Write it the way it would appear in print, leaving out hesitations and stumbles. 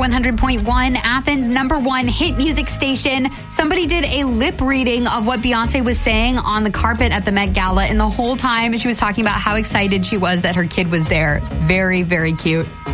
100.1, Athens' #1 hit music station. Somebody did a lip reading of what Beyonce was saying on the carpet at the Met Gala, and the whole time she was talking about how excited she was that her kid was there. Very, very cute.